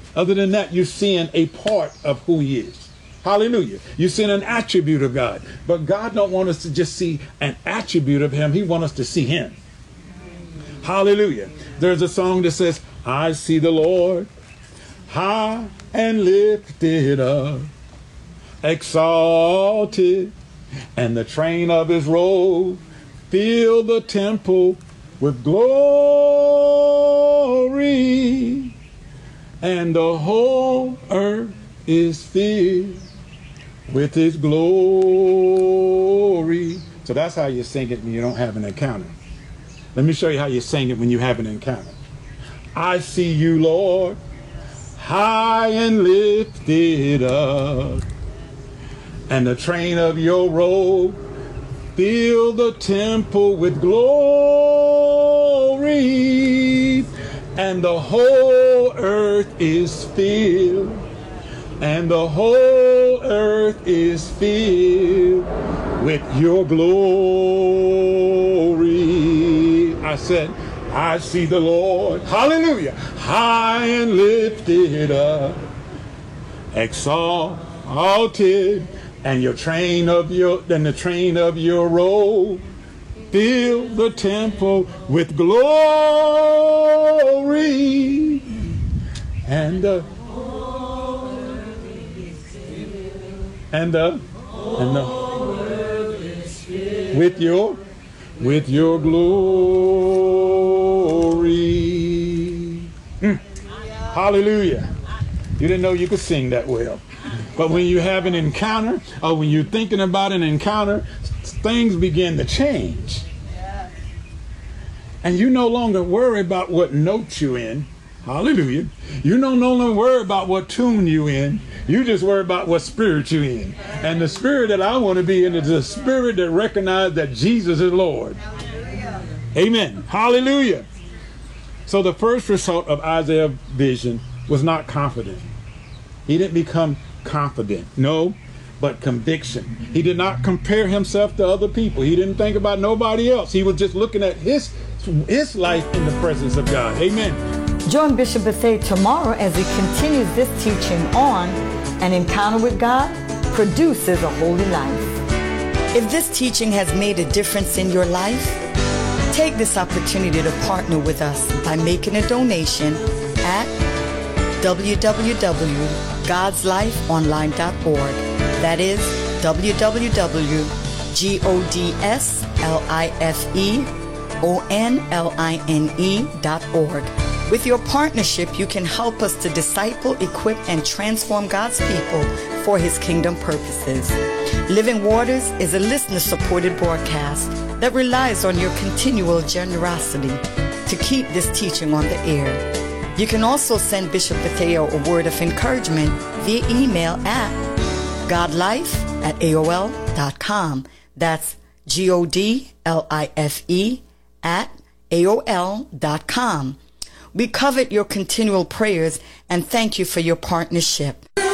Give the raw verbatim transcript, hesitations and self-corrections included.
Other than that, you're seeing a part of who he is. Hallelujah. You're seeing an attribute of God. But God don't want us to just see an attribute of him. He wants us to see him. Hallelujah. There's a song that says, I see the Lord high and lifted up, exalted, and the train of his robe fill the temple with glory, and the whole earth is filled with his glory. So that's how you sing it when you don't have an encounter. Let me show you how you sing it when you have an encounter. I see you, Lord, high and lifted up, and the train of your robe fill the temple with glory, and the whole earth is filled, and the whole earth is filled with your glory. I said, I see the Lord, hallelujah, high and lifted up, exalted, and your train of your, and the train of your robe fill the temple with glory, and the and the and the with your with your glory. Mm. Hallelujah. You didn't know you could sing that well. But when you have an encounter, or when you're thinking about an encounter, things begin to change. And you no longer worry about what note you're in. Hallelujah. You no longer worry about what tune you in. You just worry about what spirit you're in. And the spirit that I want to be in is the spirit that recognizes that Jesus is Lord. Hallelujah. Amen. Hallelujah. So the first result of Isaiah's vision was not confident. He didn't become confident. No, but conviction. He did not compare himself to other people. He didn't think about nobody else. He was just looking at his, his life in the presence of God. Amen. Join Bishop Bethea tomorrow as he continues this teaching on An Encounter with God Produces a Holy Life. If this teaching has made a difference in your life, take this opportunity to partner with us by making a donation at w w w dot gods life online dot org. That is w w w dot gods life dot org. With your partnership, you can help us to disciple, equip, and transform God's people for His kingdom purposes. Living Waters is a listener-supported broadcast that relies on your continual generosity to keep this teaching on the air. You can also send Bishop Bethea a word of encouragement via email at godlife at A O L dot com. That's G O D L I F E at A O L dot com. We covet your continual prayers and thank you for your partnership.